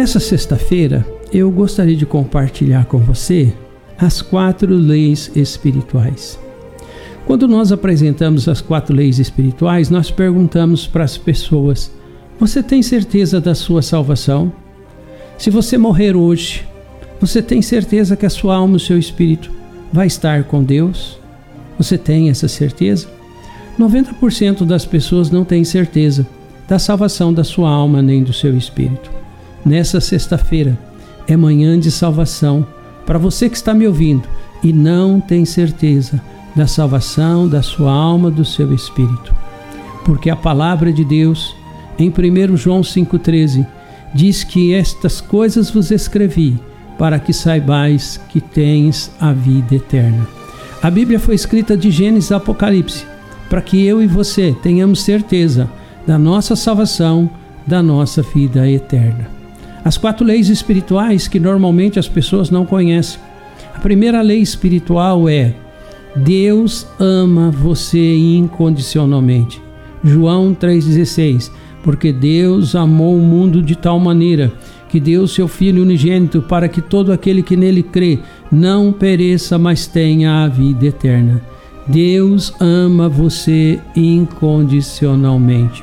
Nessa sexta-feira, eu gostaria de compartilhar com você as 4 leis espirituais. Quando nós apresentamos as 4 leis espirituais, nós perguntamos para as pessoas: você tem certeza da sua salvação? Se você morrer hoje, você tem certeza que a sua alma e o seu espírito vai estar com Deus? Você tem essa certeza? 90% das pessoas não têm certeza da salvação da sua alma nem do seu espírito. Nessa sexta-feira é manhã de salvação para você que está me ouvindo e não tem certeza da salvação da sua alma, do seu espírito. Porque a palavra de Deus, em 1 João 5,13, diz que estas coisas vos escrevi para que saibais que tens a vida eterna. A Bíblia foi escrita de Gênesis a Apocalipse para que eu e você tenhamos certeza da nossa salvação, da nossa vida eterna. As 4 leis espirituais que normalmente as pessoas não conhecem. A primeira lei espiritual é: Deus ama você incondicionalmente. João 3,16. Porque Deus amou o mundo de tal maneira que deu seu Filho unigênito para que todo aquele que nele crê não pereça, mas tenha a vida eterna. Deus ama você incondicionalmente.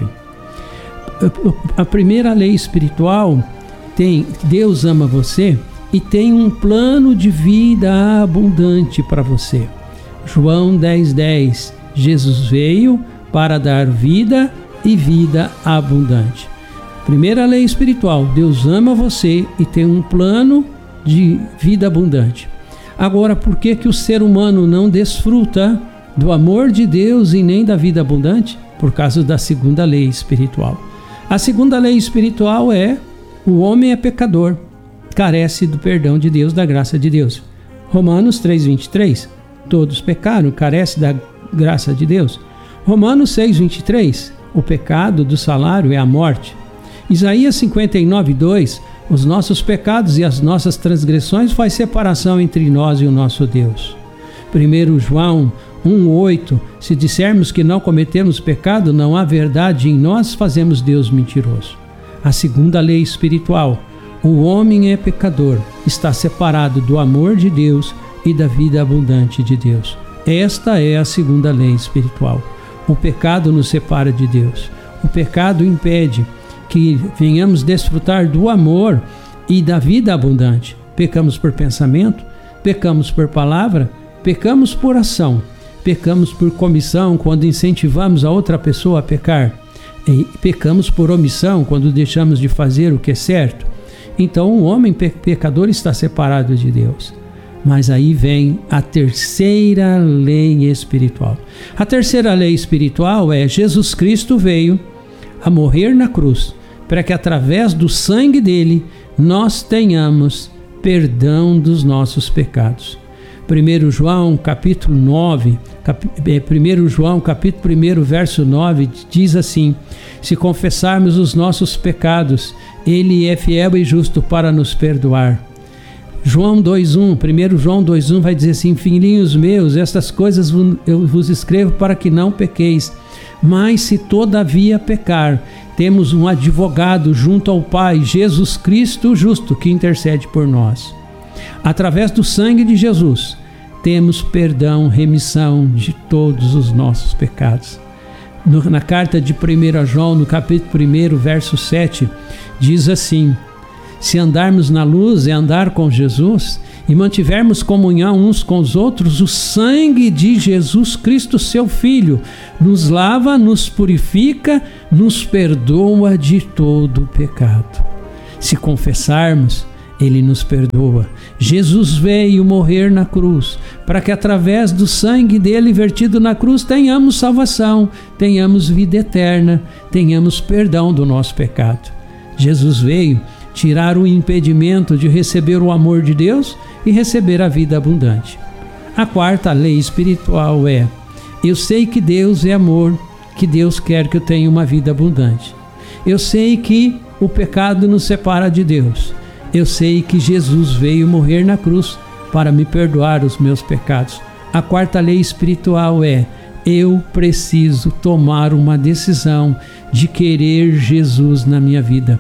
A primeira lei espiritual tem: Deus ama você e tem um plano de vida abundante para você. João 10,10. Jesus veio para dar vida e vida abundante. Primeira lei espiritual: Deus ama você e tem um plano de vida abundante. Agora, por que o ser humano não desfruta do amor de Deus e nem da vida abundante? Por causa da segunda lei espiritual. A segunda lei espiritual é: o homem é pecador, carece do perdão de Deus, da graça de Deus. Romanos 3,23. Todos pecaram, carece da graça de Deus. Romanos 6,23. O pecado do salário é a morte. Isaías 59,2. Os nossos pecados e as nossas transgressões faz separação entre nós e o nosso Deus. 1 João 1,8. Se dissermos que não cometemos pecado, não há verdade em nós, fazemos Deus mentiroso. A segunda lei espiritual: o homem é pecador, está separado do amor de Deus e da vida abundante de Deus. Esta é a segunda lei espiritual. O pecado nos separa de Deus. O pecado impede que venhamos desfrutar do amor e da vida abundante. Pecamos por pensamento, pecamos por palavra, pecamos por ação, pecamos por comissão quando incentivamos a outra pessoa a pecar, e pecamos por omissão quando deixamos de fazer o que é certo. Então o homem pecador está separado de Deus. Mas aí vem a terceira lei espiritual. A terceira lei espiritual é: Jesus Cristo veio a morrer na cruz para que através do sangue dele nós tenhamos perdão dos nossos pecados. 1 João capítulo 9, 1 João capítulo 1, verso 9 diz assim: se confessarmos os nossos pecados, ele é fiel e justo para nos perdoar. João 2,1, 1 João 2,1 vai dizer assim: filhinhos meus, estas coisas eu vos escrevo para que não pequeis. Mas se todavia pecar, temos um advogado junto ao Pai, Jesus Cristo justo, que intercede por nós. Através do sangue de Jesus, temos perdão, remissão de todos os nossos pecados. Na carta de 1 João, no capítulo 1, verso 7, diz assim: se andarmos na luz é andar com Jesus e mantivermos comunhão uns com os outros, o sangue de Jesus Cristo, seu Filho, nos lava, nos purifica, nos perdoa de todo pecado. Se confessarmos, ele nos perdoa. Jesus veio morrer na cruz para que através do sangue dele vertido na cruz tenhamos salvação, tenhamos vida eterna, tenhamos perdão do nosso pecado. Jesus veio tirar o impedimento de receber o amor de Deus e receber a vida abundante. A quarta lei espiritual é: eu sei que Deus é amor, que Deus quer que eu tenha uma vida abundante. Eu sei que o pecado nos separa de Deus. Eu sei que Jesus veio morrer na cruz para me perdoar os meus pecados. A quarta lei espiritual é: eu preciso tomar uma decisão de querer Jesus na minha vida.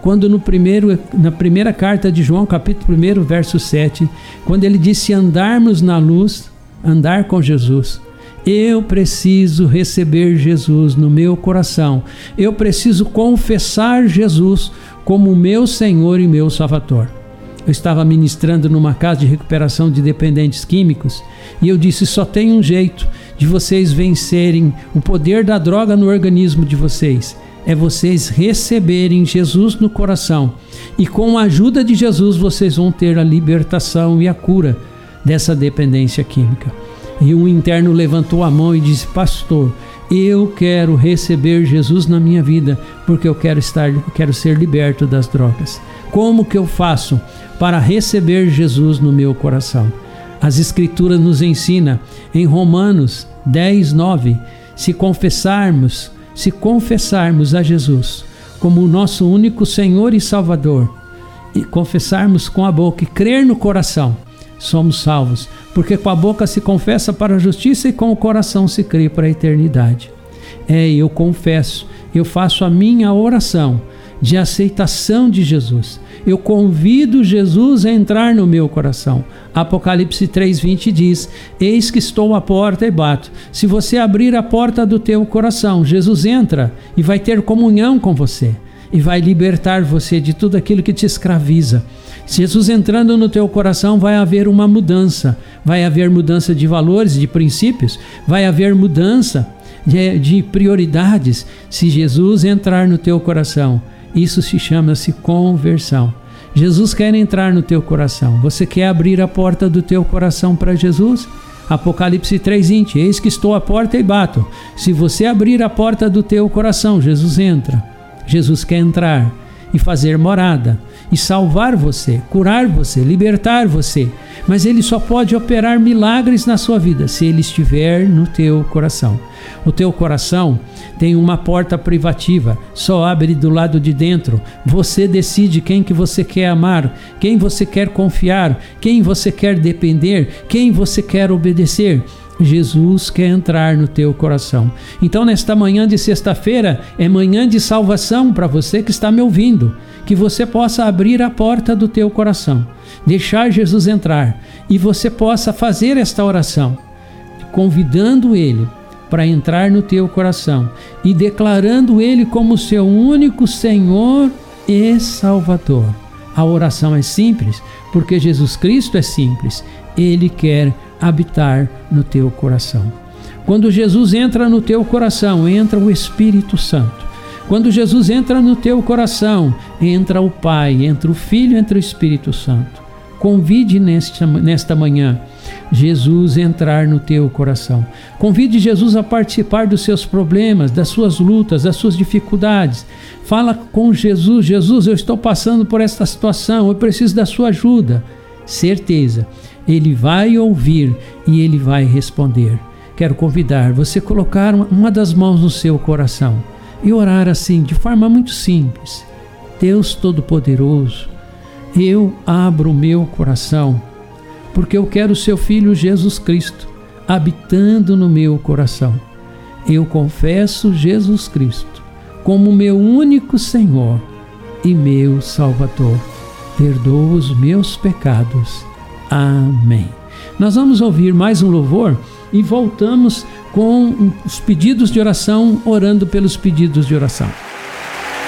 quando na primeira carta de João, capítulo 1, verso 7, quando ele disse andarmos na luz, andar com Jesus. Eu preciso receber Jesus no meu coração. Eu preciso confessar Jesus como meu Senhor e meu Salvador. Eu estava ministrando numa casa de recuperação de dependentes químicos e eu disse, só tem um jeito de vocês vencerem o poder da droga no organismo de vocês. É vocês receberem Jesus no coração. E com a ajuda de Jesus vocês vão ter a libertação e a cura dessa dependência química. E um interno levantou a mão e disse, pastor, eu quero receber Jesus na minha vida, porque eu quero ser liberto das drogas. Como que eu faço para receber Jesus no meu coração? As Escrituras nos ensinam em Romanos 10, 9, se confessarmos a Jesus como o nosso único Senhor e Salvador, e confessarmos com a boca e crer no coração, somos salvos, porque com a boca se confessa para a justiça e com o coração se crê para a eternidade. Eu confesso, eu faço a minha oração de aceitação de Jesus. Eu convido Jesus a entrar no meu coração. Apocalipse 3:20 diz, eis que estou à porta e bato. Se você abrir a porta do teu coração, Jesus entra e vai ter comunhão com você e vai libertar você de tudo aquilo que te escraviza. Jesus entrando no teu coração, vai haver uma mudança. Vai haver mudança de valores, de princípios. Vai haver mudança de prioridades. Se Jesus entrar no teu coração, isso chama-se conversão. Jesus quer entrar no teu coração. Você quer abrir a porta do teu coração para Jesus? Apocalipse 3:20, eis que estou à porta e bato. Se você abrir a porta do teu coração, Jesus entra. Jesus quer entrar e fazer morada, e salvar você, curar você, libertar você. Mas Ele só pode operar milagres na sua vida se Ele estiver no teu coração. O teu coração tem uma porta privativa, só abre do lado de dentro. Você decide quem que você quer amar, quem você quer confiar, quem você quer depender, quem você quer obedecer. Jesus quer entrar no teu coração. Então, nesta manhã de sexta-feira, é manhã de salvação para você que está me ouvindo. Que você possa abrir a porta do teu coração, deixar Jesus entrar, e você possa fazer esta oração, convidando Ele para entrar no teu coração e declarando Ele como seu único Senhor e Salvador. A oração é simples, porque Jesus Cristo é simples. Ele quer habitar no teu coração. Quando Jesus entra no teu coração, entra o Espírito Santo. Quando Jesus entra no teu coração, entra o Pai, entra o Filho, entra o Espírito Santo. Convide nesta manhã Jesus entrar no teu coração. Convide Jesus a participar dos seus problemas, das suas lutas, das suas dificuldades. Fala com Jesus, Jesus, eu estou passando por esta situação, eu preciso da sua ajuda. Certeza, Ele vai ouvir e Ele vai responder. Quero convidar você a colocar uma das mãos no seu coração e orar assim, de forma muito simples. Deus Todo-Poderoso, eu abro o meu coração, porque eu quero o seu Filho Jesus Cristo habitando no meu coração. Eu confesso Jesus Cristo como meu único Senhor e meu Salvador. Perdoa os meus pecados. Amém. Nós vamos ouvir mais um louvor e voltamos com os pedidos de oração, orando pelos pedidos de oração.